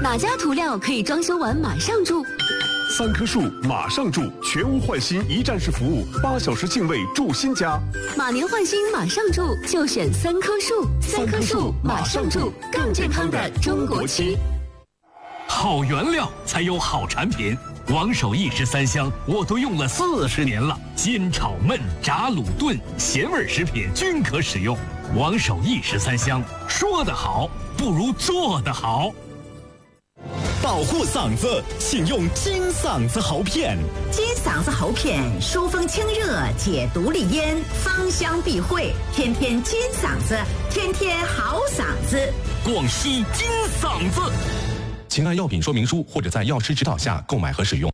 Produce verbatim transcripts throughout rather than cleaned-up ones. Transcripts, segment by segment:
哪家涂料可以装修完马上住？ 三棵树马上住，全屋换新一站式服务，八小时净位住新家。 马年换新马上住，就选三棵树。三棵树马上住，更健康的中国区。 好原料才有好产品。王守义十三香我都用了四十年了，煎炒焖炸卤炖咸味食品均可使用。王守义十三香，说得好不如做得好。 保护嗓子，请用金嗓子喉片。 金嗓子喉片疏风清热，解毒利咽，芳香避秽，天天金嗓子，天天好嗓子。 广西金嗓子。 请按药品说明书或者在药师指导下购买和使用。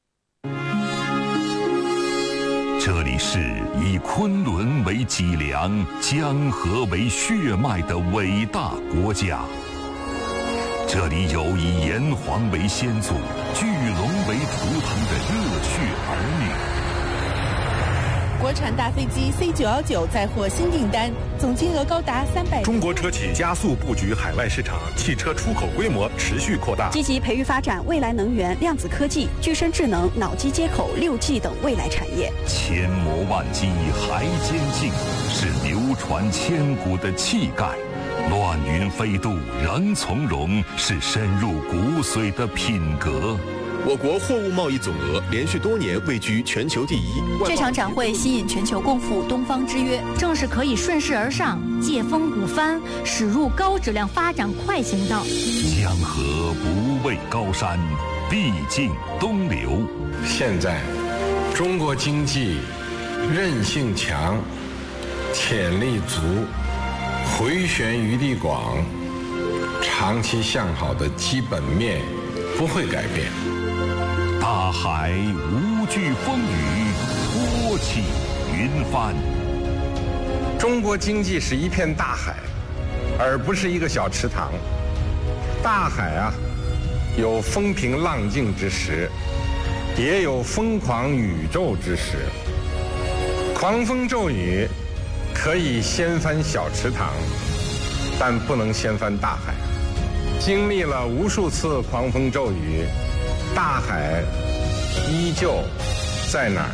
这里是以昆仑为脊梁、江河为血脉的伟大国家。这里有以炎黄为先祖、巨龙为图腾的热血儿女。 国产大飞机 C 九一九再获新订单，总金额高达三百。 中国车企加速布局海外市场，汽车出口规模持续扩大， 积极培育发展未来能源、量子科技、具身智能、脑机接口、六 G 等未来产业。 千磨万击还坚劲，是流传千古的气概。乱云飞渡仍从容，是深入骨髓的品格。 我国货物贸易总额连续多年位居全球第一。 这场展会吸引全球共赴东方之约，正是可以顺势而上，借风鼓帆，驶入高质量发展快行道。 江河不畏高山，必尽东流。 现在，中国经济韧性强，潜力足，回旋余地广，长期向好的基本面不会改变。 大海无惧风雨，托起云帆。 中国经济是一片大海，而不是一个小池塘。大海啊，有风平浪静之时，也有疯狂宇宙之时。狂风骤雨可以掀翻小池塘，但不能掀翻大海。经历了无数次狂风骤雨，大海依旧在哪儿？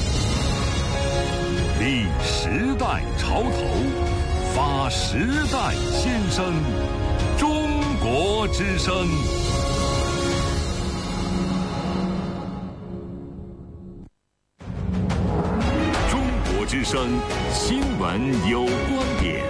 立时代潮头，发时代先声，中国之声。中国之声，新闻有观点。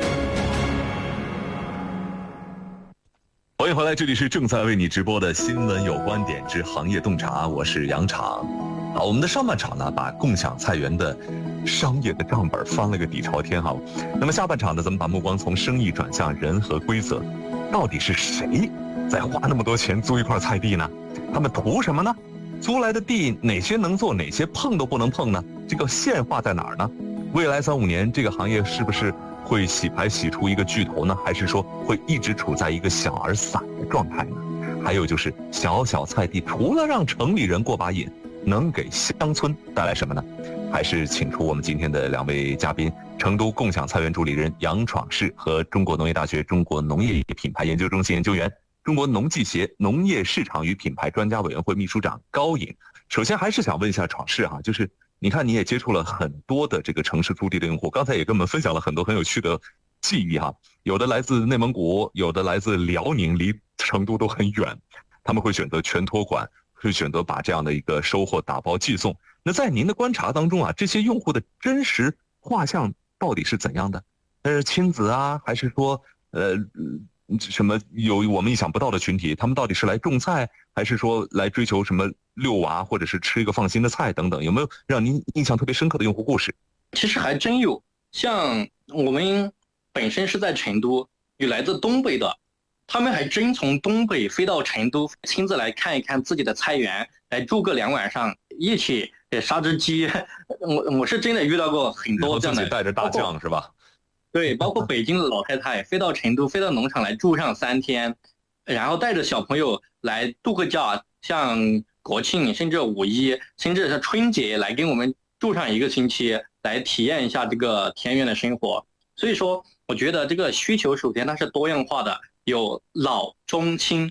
欢迎回来，这里是正在为你直播的新闻有观点之行业洞察，我是杨昶。啊，我们的上半场呢，把共享菜园的商业的账本翻了个底朝天哈。那么下半场呢，咱们把目光从生意转向人和规则，到底是谁在花那么多钱租一块菜地呢？他们图什么呢？租来的地哪些能做，哪些碰都不能碰呢？这个线画在哪儿呢？未来三五年这个行业是不是会洗牌洗出一个巨头呢？还是说会一直处在一个小而散的状态呢？还有就是小小菜地除了让城里人过把瘾，能给乡村带来什么呢？还是请出我们今天的两位嘉宾，成都共享菜园主理人杨闯士和中国农业大学中国农业品牌研究中心研究员、中国农技协农业市场与品牌专家委员会秘书长高颖。首先还是想问一下闯士哈，就是你看你也接触了很多的这个城市租地的用户，刚才也跟我们分享了很多很有趣的记忆哈，有的来自内蒙古，有的来自辽宁，离成都都很远，他们会选择全托管，会选择把这样的一个收获打包寄送。那在您的观察当中啊，这些用户的真实画像到底是怎样的？呃，亲子啊，还是说呃什么有我们意想不到的群体？他们到底是来种菜，还是说来追求什么遛娃，或者是吃一个放心的菜等等？有没有让您印象特别深刻的用户故事？ 其实还真有，像我们本身是在成都，有来自东北的，他们还真从东北飞到成都，亲自来看一看自己的菜园，来住个两晚上，一起杀只鸡。我我是真的遇到过很多这样的， 自己带着大酱是吧？ 对，包括北京的老太太飞到成都，飞到农场来住上三天，然后带着小朋友来度个假，像国庆甚至五一甚至是春节来跟我们住上一个星期，来体验一下这个田园的生活。所以说我觉得这个需求首先它是多样化的，有老中青